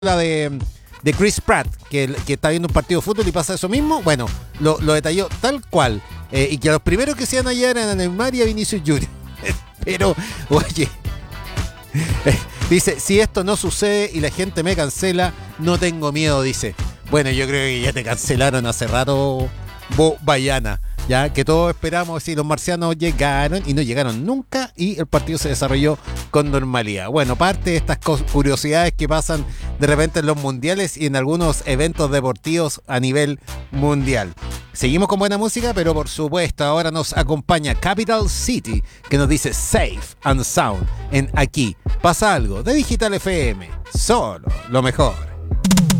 la de Chris Pratt, que está viendo un partido de fútbol y pasa eso mismo. Bueno, lo detalló tal cual. Y que los primeros que se iban a hallar eran Neymar y a Vinicius Junior. Pero, oye, dice, si esto no sucede y la gente me cancela, no tengo miedo, dice. Bueno, yo creo que ya te cancelaron hace rato, Bayana. Ya que todos esperamos si los marcianos llegaron y no llegaron nunca y el partido se desarrolló con normalidad. Bueno, parte de estas curiosidades que pasan de repente en los mundiales y en algunos eventos deportivos a nivel mundial. Seguimos con buena música, pero por supuesto ahora nos acompaña Capital City, que nos dice Safe and Sound en Aquí Pasa Algo de Digital FM. Solo lo mejor.